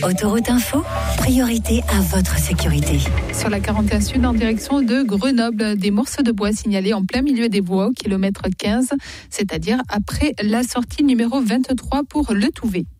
Autoroute Info, priorité à votre sécurité. Sur la 41 Sud, en direction de Grenoble, des morceaux de bois signalés en plein milieu des voies au kilomètre 15, c'est-à-dire après la sortie numéro 23 pour Le Touvet.